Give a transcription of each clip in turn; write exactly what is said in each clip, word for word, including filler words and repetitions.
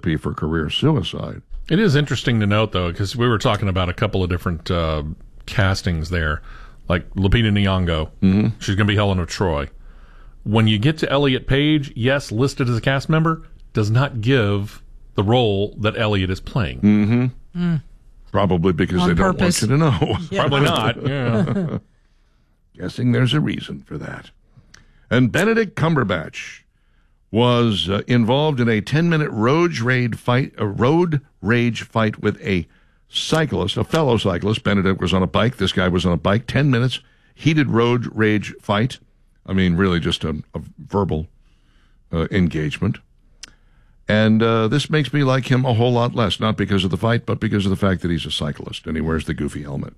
recipe for career suicide. It is interesting to note, though, because we were talking about a couple of different uh, castings there, like Lupita Nyong'o. Mm-hmm. She's going to be Helen of Troy. When you get to Elliot Page, yes, listed as a cast member, does not give the role that Elliot is playing. Mm-hmm. Mm. Probably because On they don't purpose. want you to know. Yeah. Probably not. Yeah. Guessing there's a reason for that. And Benedict Cumberbatch was uh, involved in a ten-minute road rage fight, a road rage fight with a cyclist, a fellow cyclist. Benedict was on a bike. This guy was on a bike. Ten minutes, heated road rage fight. I mean, really just a, a verbal uh, engagement. And uh, this makes me like him a whole lot less, not because of the fight, but because of the fact that he's a cyclist and he wears the goofy helmet.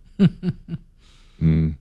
mm.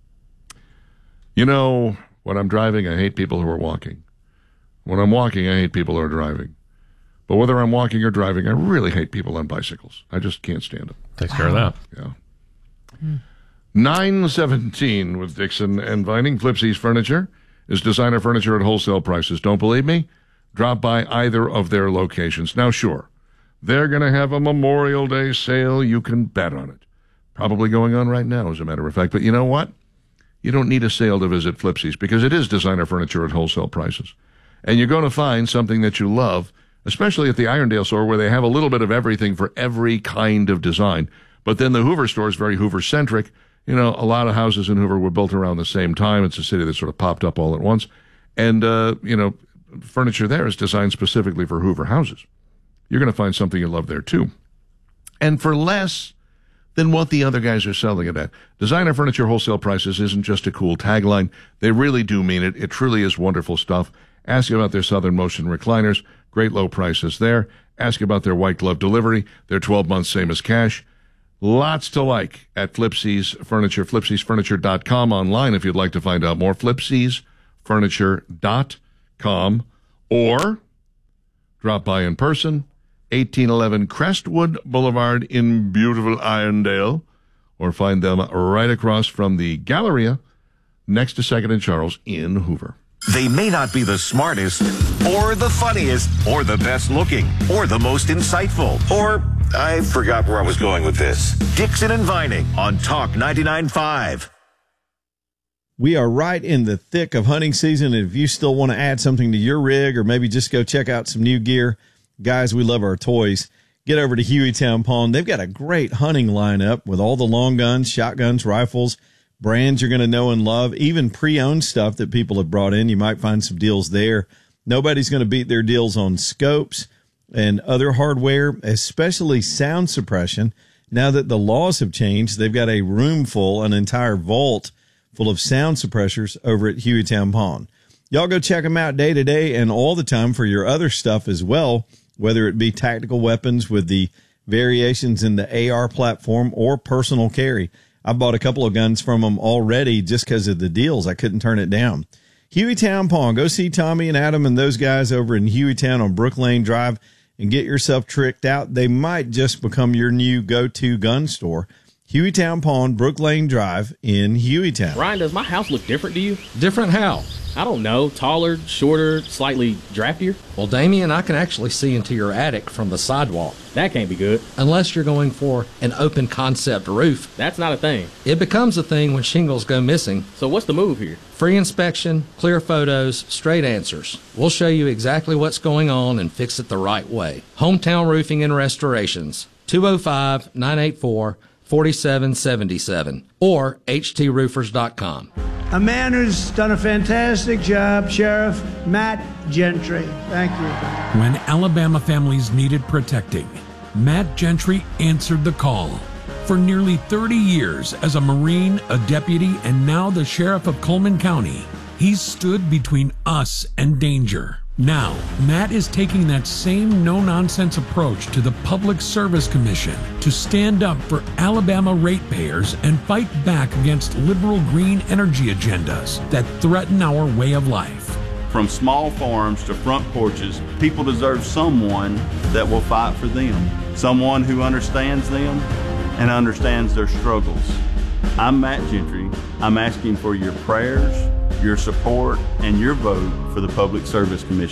You know, when I'm driving, I hate people who are walking. When I'm walking, I hate people who are driving. But whether I'm walking or driving, I really hate people on bicycles. I just can't stand them. Takes care of that. Yeah. Hmm. nine seventeen with Dixon and Vining. Flipsy's Furniture is designer furniture at wholesale prices. Don't believe me? Drop by either of their locations. Now, sure, they're going to have a Memorial Day sale. You can bet on it. Probably going on right now, as a matter of fact. But you know what? You don't need a sale to visit Flipsy's because it is designer furniture at wholesale prices. And you're going to find something that you love, especially at the Irondale store where they have a little bit of everything for every kind of design. But then the Hoover store is very Hoover-centric. You know, a lot of houses in Hoover were built around the same time. It's a city that sort of popped up all at once. And, uh, you know, furniture there is designed specifically for Hoover houses. You're going to find something you love there, too. And for less than what the other guys are selling it at. Designer furniture wholesale prices isn't just a cool tagline. They really do mean it. It truly is wonderful stuff. Ask about their Southern Motion recliners. Great low prices there. Ask about their white glove delivery. They're twelve months, same as cash. Lots to like at Flipsy's Furniture. Flipsys Furniture dot com online if you'd like to find out more. Flipsys Furniture dot com or drop by in person. eighteen eleven Crestwood Boulevard in beautiful Irondale, or find them right across from the Galleria next to Second and Charles in Hoover. They may not be the smartest, or the funniest, or the best looking, or the most insightful, or I forgot where I was going with this. Dixon and Vining on Talk ninety-nine point five. We are right in the thick of hunting season, and if you still want to add something to your rig or maybe just go check out some new gear, guys, we love our toys. Get over to Hueytown Pawn. They've got a great hunting lineup with all the long guns, shotguns, rifles, brands you're going to know and love, even pre-owned stuff that people have brought in. You might find some deals there. Nobody's going to beat their deals on scopes and other hardware, especially sound suppression. Now that the laws have changed, they've got a room full, an entire vault full of sound suppressors over at Hueytown Pawn. Y'all go check them out day to day and all the time for your other stuff as well, whether it be tactical weapons with the variations in the A R platform or personal carry. I bought a couple of guns from them already just because of the deals. I couldn't turn it down. Hueytown Pawn. Go see Tommy and Adam and those guys over in Hueytown on Brook Lane Drive and get yourself tricked out. They might just become your new go-to gun store. Hueytown Pawn, Brook Lane Drive in Hueytown. Ryan, does my house look different to you? Different how? I don't know. Taller, shorter, slightly draftier? Well, Damien, I can actually see into your attic from the sidewalk. That can't be good. Unless you're going for an open concept roof. That's not a thing. It becomes a thing when shingles go missing. So what's the move here? Free inspection, clear photos, straight answers. We'll show you exactly what's going on and fix it the right way. Hometown Roofing and Restorations, two oh five, nine eight four, four seven seven seven or H T roofers dot com. A man who's done a fantastic job, Sheriff Matt Gentry. Thank you. When Alabama families needed protecting, Matt Gentry answered the call. For nearly thirty years as a Marine, a deputy, and now the Sheriff of Coleman County, he's stood between us and danger. Now, Matt is taking that same no-nonsense approach to the Public Service Commission to stand up for Alabama ratepayers and fight back against liberal green energy agendas that threaten our way of life. From small farms to front porches, people deserve someone that will fight for them, someone who understands them and understands their struggles. I'm Matt Gentry. I'm asking for your prayers, your support, and your vote for the Public Service Commission.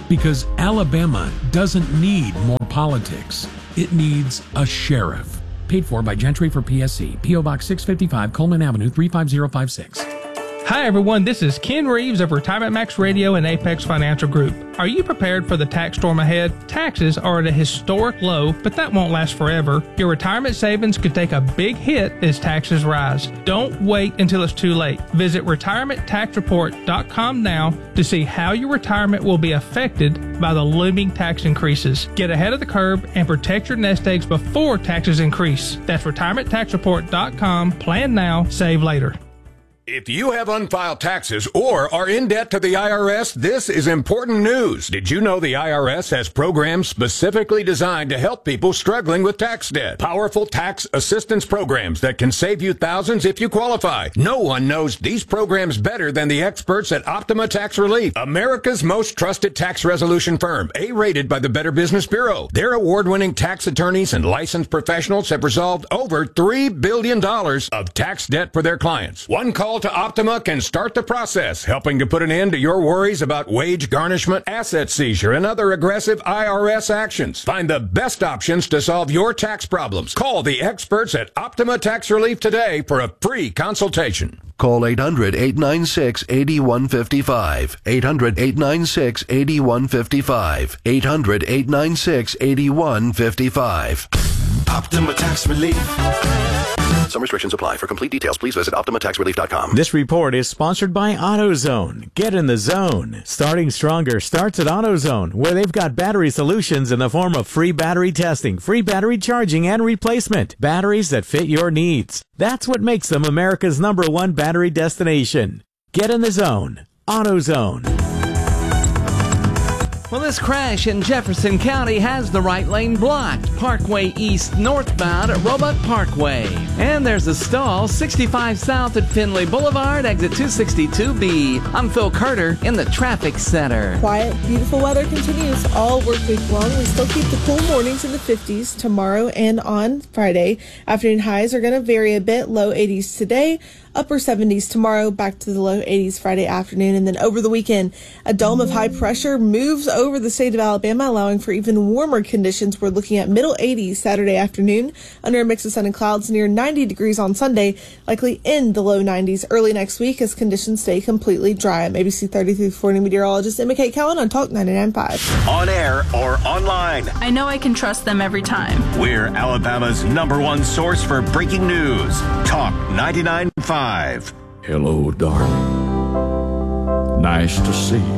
Because Alabama doesn't need more politics. It needs a sheriff. Paid for by Gentry for P S C. P O Box six fifty-five, Coleman Avenue, three five zero five six. Hi everyone, this is Ken Reeves of Retirement Max Radio and Apex Financial Group. Are you prepared for the tax storm ahead? Taxes are at a historic low, but that won't last forever. Your retirement savings could take a big hit as taxes rise. Don't wait until it's too late. Visit retirement tax report dot com now to see how your retirement will be affected by the looming tax increases. Get ahead of the curve and protect your nest eggs before taxes increase. That's retirement tax report dot com. Plan now, save later. If you have unfiled taxes or are in debt to the I R S, this is important news. Did you know the I R S has programs specifically designed to help people struggling with tax debt? Powerful tax assistance programs that can save you thousands if you qualify. No one knows these programs better than the experts at Optima Tax Relief, America's most trusted tax resolution firm, A-rated by the Better Business Bureau. Their award-winning tax attorneys and licensed professionals have resolved over three billion dollars of tax debt for their clients. One call to Optima can start the process, helping to put an end to your worries about wage garnishment, asset seizure, and other aggressive I R S actions. Find the best options to solve your tax problems. Call the experts at Optima Tax Relief today for a free consultation. Call eight hundred, eight nine six, eight one five five. eight hundred, eight nine six, eight one five five. eight hundred, eight nine six, eight one five five. Optima Tax Relief. Some restrictions apply. For complete details, please visit Optima Tax Relief dot com. This report is sponsored by AutoZone. Get in the zone. Starting stronger starts at AutoZone, where they've got battery solutions in the form of free battery testing, free battery charging, and replacement. Batteries that fit your needs. That's what makes them America's number one battery destination. Get in the zone. AutoZone. Well, this crash in Jefferson County has the right lane blocked. Parkway East northbound at Roebuck Parkway. And there's a stall sixty-five south at Finley Boulevard, exit two sixty-two B. I'm Phil Carter in the traffic center. Quiet, beautiful weather continues all work week long. We still keep the cool mornings in the fifties tomorrow and on Friday. Afternoon highs are going to vary a bit. Low eighties today. Upper seventies tomorrow, back to the low eighties Friday afternoon. And then over the weekend, a dome of high pressure moves over the state of Alabama, allowing for even warmer conditions. We're looking at middle eighties Saturday afternoon, under a mix of sun and clouds, near ninety degrees on Sunday, likely in the low nineties early next week as conditions stay completely dry. I'm A B C thirty-three forty meteorologist Emma Kate Cowan on Talk ninety-nine point five. On air or online, I know I can trust them every time. We're Alabama's number one source for breaking news. Talk ninety-nine point five. Hello, darling. Nice to see you.